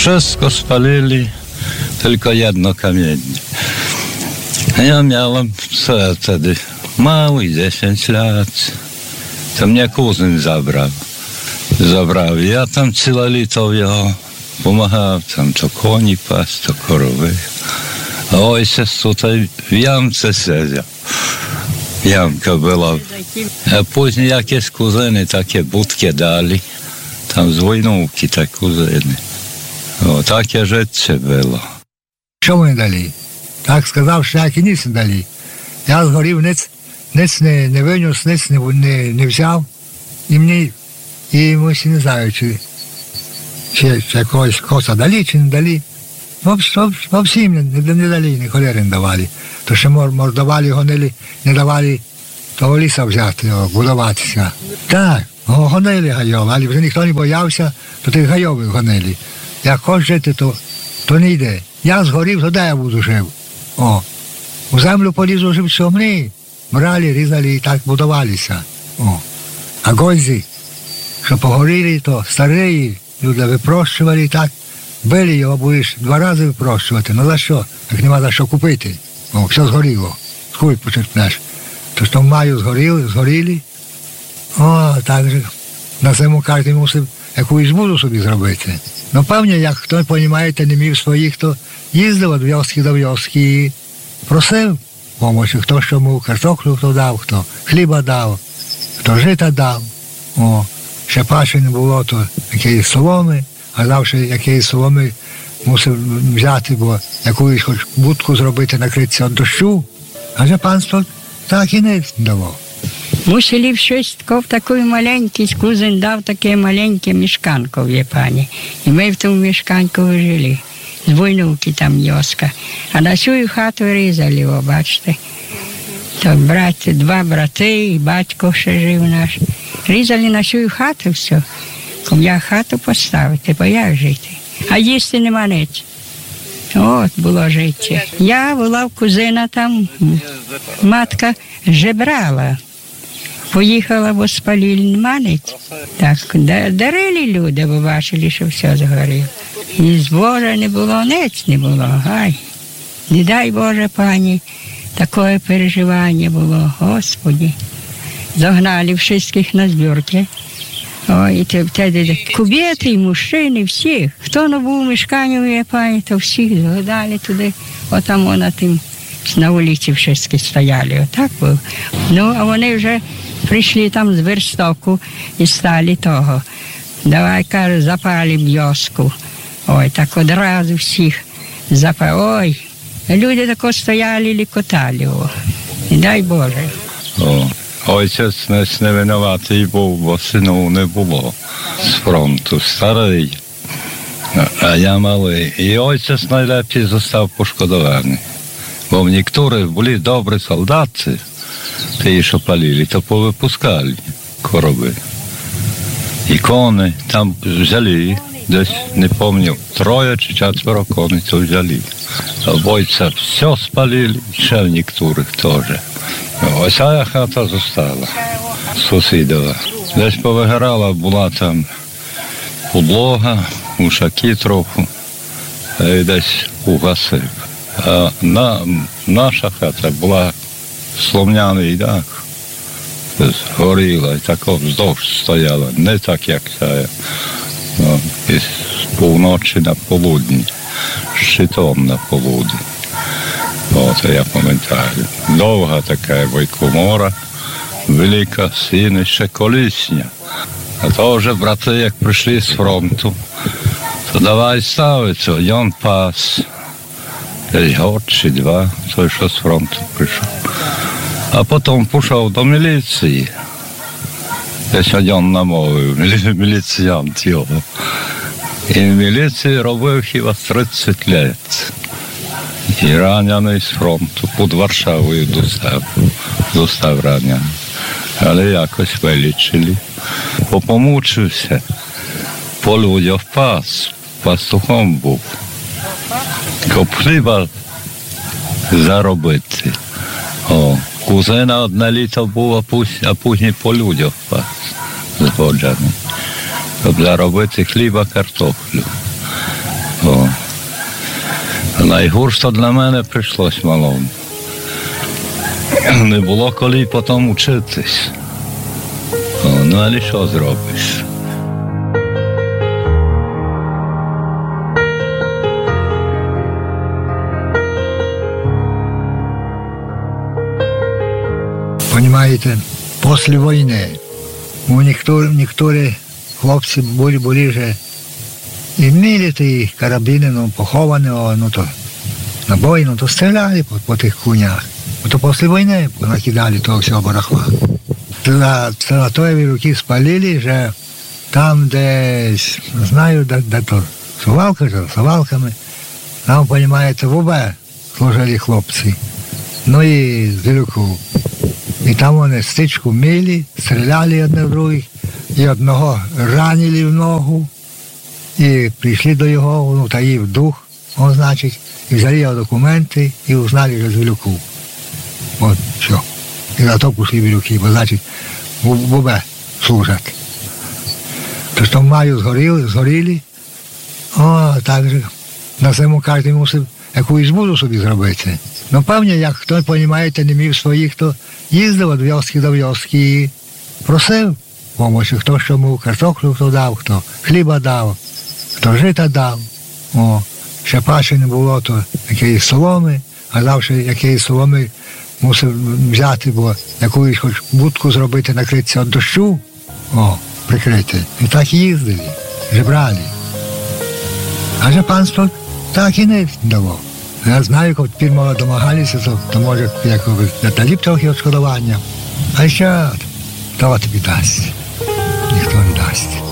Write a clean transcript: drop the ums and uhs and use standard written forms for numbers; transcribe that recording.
Wszystko spalili, tylko jedno kamienie. Ja miałem wtedy mały, 10 lat. To mnie kuzyn zabrał. Ja tam całe lito його pomagał, tam to koni pas, to korowy. A ojciec tutaj w jamce siedział. Jamka była. A później jakieś kuzyny takie budki dali. Там з войнувки та кузини. О, таке життя було. Що вони дали? Так сказав, що як і ніц не дали. Я згорів, ниц не винес, ниц не взяв. І мені, і ми ще не знаю, чи якогось коса дали, чи не дали. Всім не дали, ні холери не давали. То що, може, давали, гонили, не давали того ліса взяти, будуватися. Так. Гонили гайов, але вже ніхто не боявся, то тих гайових гонили. Як хочеш жити, то не йде. Я згорів, то де я буду жив? У землю полізу жив сумний. Брали, різали і так будувалися. А гользи, що погоріли, то старі люди випрощували і так. Били його, будеш 2 рази випрощувати. Ну за що? Як нема за що купити. Все згоріло. Скуль почерпнеш. То що в маю згоріли. Так же на зиму кожен мусив якусь збуду собі зробити. Ну, певні, як хто, розумієте, не міг своїх, то їздив від вioski до вioski і просив допомоги. Хто що мов, картоплю хто дав, хто хліба дав, хто жита дав. Ще паші не було, то якісь соломи, а завжди якісь соломи мусив взяти, бо якусь хоч будку зробити, накритися від дощу. А же панство так і не давав. Мусили щось таке маленьке, кузин дав таке маленьке мішканко в Єпані. І ми в тому мішканку жили. З войнувки там вioska. А на цю хату різали його, бачите. То 2 брати і батько ще жив наш. Різали на цю хату все. Як хату поставити, бо як жити? А їсти нема ниць. От було життя. Я була в кузина там, матка жебрала. Поїхала, бо спалили, нема ниць. Так, дарили люди, бо бачили, що все згоріло. І збожа не було, ниць не було. Ай, не дай Боже, пані, таке переживання було, Господи. Загнали всіх на збірки. Ой, і тоді кубєти, і мужчини, всіх. Хто не був у мешканні в Єпані, то всіх згадали туди. Отам на тим, на вулиці всі стояли. Отак було. Ну, а вони вже прийшли там з верстоку і стали того. Давай, каже, запалим вioski. Ой, так одразу всіх запали. Ой, люди тако стояли, лікотали. І дай Боже. Ojciec нас не винуватий був, бо сину не було з фронту, старий, а я малий. І отець найлепший został пошкодований. Бо niektórzy були добрі солдати, ті, що палили, то повипускали короби. І кони там взяли, десь, не пам'ятаю, 3 чи 4 коней то взяли. А бойця все спалили, ще в niektórych теж. Ось ця хата została, сусідова. Десь повигорала, була там подлога, ушаки трохи, і десь угасив. А наша хата була слом'яний дах, горіла і тако вздовж стояла, не так, як ця, з півночі на полудні, щитом на полудні. Це я пам'ятаю. Довга така бойкомора, велика, сіни, ще колісня. А то вже брати, як прийшли з фронту, то давай ставиться, один пас, десь год чи 2, той, що з фронту прийшов. А потім пішов до міліції. Десь один намовив, міліціянт його. І в міліції робив хіба 30 років. І ранений з фронту, під Варшавою достав ранений. Але якось вилічили. Помучився, по людях пас, пастухом був. Щоб хліба заробити. Кузина 1 літо був, а пізніше по людях пас згоджений. Щоб заробити хліба, картоплю. Найгірше для мене прийшлось малому. Не було коли потім вчитись. Ну, але що зробиш? Понимаєте, після війни у некоторі хлопці були вже і вміли ті карабіни, ну, поховані, ну, то набої, ну, то стріляли по тих кунях. То після війни накидали того всього барахла. Санаторії руки спалили, вже там десь, не знаю, де то, сувалками, там, розумієте, в ОБ служили хлопці. Ну і з Вілюку. І там вони стичку мили, стріляли одне в других, і одного ранили в ногу, і прийшли до його, ну, таїв дух, он, значить, і взяли його документи, і узнали, що з Вілюку. От, все. І за то пішли Вілюки, бо, значить, в ОБ служать. Тож там маю згоріли, так же, на зиму кожен мусив якусь збуду собі зробити. Ну, певні, як хто, розумієте, не міг своїх, то їздив від вёски до вёски і просив помочі. Хто що мов, картоплю хто дав, хто хліба дав, хто жита дав. Ще паче не було, то якоїсь соломи, а завжди якоїсь соломи мусив взяти, бо якусь хоч будку зробити, накритися від дощу, прикрити. І так їздили, жебрали. А же панство так і не дало. Я знаю, як тепер домагалися, то може дали б трохи відшкодування. А ще того тобі дасть. Ніхто не дасть.